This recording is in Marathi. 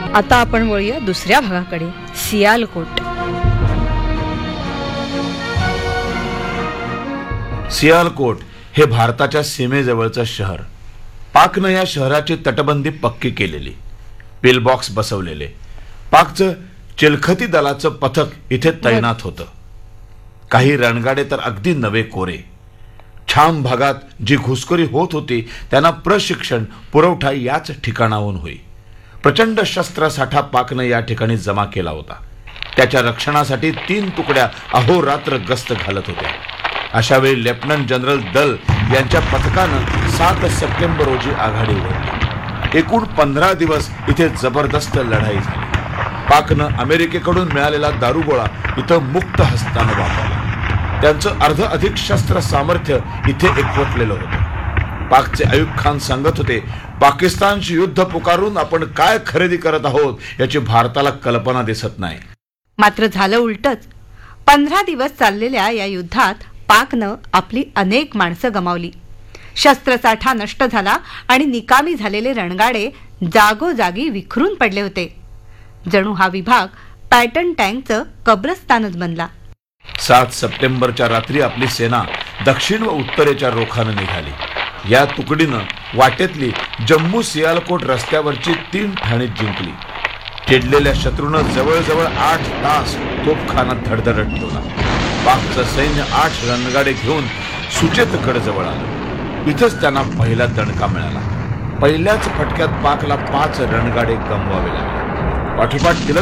आता आपण वळूया दुसऱ्या भागाकडे, सियालकोट. सियालकोट हे भारताच्या सीमेजवळचं शहर. पाकनं या शहराची तटबंदी पक्की केलेली, पिलबॉक्स बसवलेले. पाकचं चिलखती दलाचं पथक इथे तैनात होतं. काही रणगाडे तर अगदी नवे कोरे. छाम भागात जी घुसखोरी होत होती त्यांना प्रशिक्षण पुरवठा याच ठिकाणाहून होई. प्रचंड शस्त्रसाठा पाकनं या ठिकाणी जमा केला होता. त्याच्या रक्षणासाठी 3 तुकड्या अहोरात्र गस्त घालत होत्या. अशा वेळी लेफ्टनंट जनरल दल यांच्या पथकानं 7 सप्टेंबर रोजी आघाडी उघडली. एकूण 15 दिवस इथे जबरदस्त लढाई झाली. पाकनं अमेरिकेकडून मिळालेला दारुगोळा इथं मुक्त हस्तानं वापरला. त्यांचं अर्ध अधिक शस्त्र सामर्थ्य इथे एकवटलेलं होतं. पाकचे अयूब खान सांगत होते, पाकिस्तानशी युद्ध पुकारून आपण काय खरेदी करत आहोत याची भारताला कल्पना दिसत नाही. मात्र झालं उलटच. 15 दिवस चाललेल्या या युद्धात पाकनं आपली अनेक माणसं गमावली. शस्त्रसाठा नष्ट झाला आणि निकामी झालेले रणगाडे जागोजागी विखरून पडले होते. जणू हा विभाग पॅटन टँकचं कब्रस्तानच बनला. 7 सप्टेंबरच्या रात्री आपली सेना दक्षिण व उत्तरेच्या रोखानं निघाली. या तुकडीनं वाटेतली जम्मू सियालकोट रस्त्यावरची 3 ठाणी जिंकली. चिडलेल्या शत्रूनं जवळजवळ 8 तास तोफखाना धडधडत ठेवला. पाकचं सैन्य 8 रणगाडे घेऊन सुचेतगड जवळ आलं. इथंच त्यांना पहिला दणका मिळाला. पहिल्याच फटक्यात पाकला 5 रणगाडे गमवावे लागले. पाठोपाठ